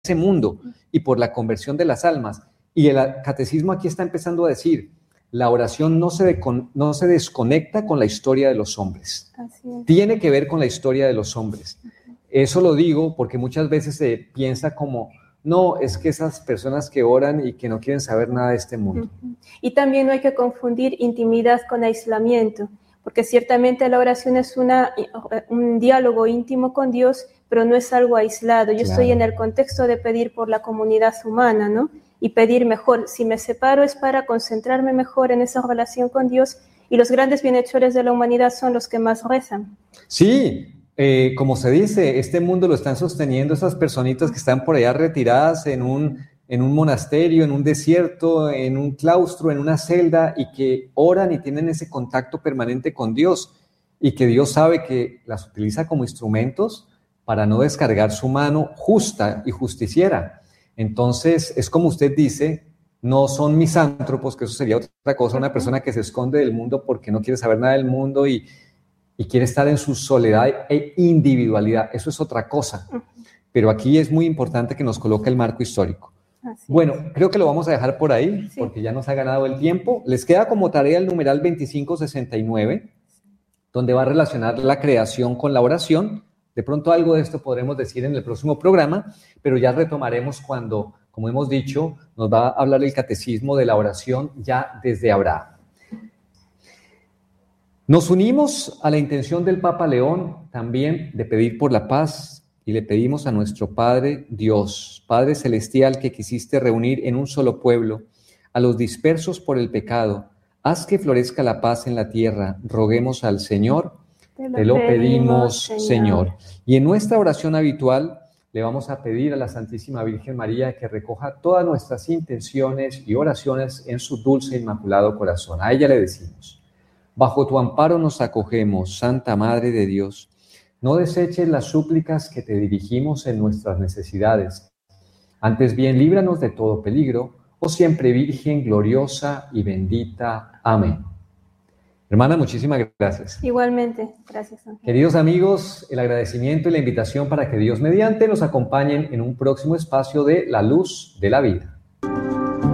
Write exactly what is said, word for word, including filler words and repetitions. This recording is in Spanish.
ese mundo y por la conversión de las almas. Y el catecismo aquí está empezando a decir, la oración no se, de, no se desconecta con la historia de los hombres. Así es. Tiene que ver con la historia de los hombres. Uh-huh. Eso lo digo porque muchas veces se piensa como, no, es que esas personas que oran y que no quieren saber nada de este mundo. Uh-huh. Y también no hay que confundir intimidad con aislamiento, porque ciertamente la oración es una, un diálogo íntimo con Dios, pero no es algo aislado. Yo claro. estoy en el contexto de pedir por la comunidad humana, ¿no? Y pedir mejor. Si me separo es para concentrarme mejor en esa relación con Dios, y los grandes bienhechores de la humanidad son los que más rezan. Sí, eh, como se dice, este mundo lo están sosteniendo esas personitas que están por allá retiradas en un, en un monasterio, en un desierto, en un claustro, en una celda, y que oran y tienen ese contacto permanente con Dios, y que Dios sabe que las utiliza como instrumentos para no descargar su mano justa y justiciera. Entonces, es como usted dice, no son misántropos, que eso sería otra cosa, una persona que se esconde del mundo porque no quiere saber nada del mundo y, y quiere estar en su soledad e individualidad. Eso es otra cosa. Pero aquí es muy importante que nos coloque el marco histórico. Así bueno, es. Creo que lo vamos a dejar por ahí, sí. porque ya nos ha ganado el tiempo. Les queda como tarea el numeral veinticinco sesenta y nueve, donde va a relacionar la creación con la oración. De pronto algo de esto podremos decir en el próximo programa, pero ya retomaremos cuando, como hemos dicho, nos va a hablar el catecismo de la oración ya desde Abraham. Nos unimos a la intención del Papa León también de pedir por la paz y le pedimos a nuestro Padre Dios, Padre Celestial, que quisiste reunir en un solo pueblo a los dispersos por el pecado, haz que florezca la paz en la tierra, roguemos al Señor. Te lo, Te lo pedimos, pedimos Señor. Señor. Y en nuestra oración habitual le vamos a pedir a la Santísima Virgen María que recoja todas nuestras intenciones y oraciones en su dulce e inmaculado corazón. A ella le decimos, bajo tu amparo nos acogemos, Santa Madre de Dios. No deseches las súplicas que te dirigimos en nuestras necesidades. Antes bien, líbranos de todo peligro, oh siempre Virgen gloriosa y bendita. Amén. Hermana, muchísimas gracias. Igualmente, gracias, Ángel. Queridos amigos, el agradecimiento y la invitación para que Dios mediante nos acompañen en un próximo espacio de La Luz de la Vida.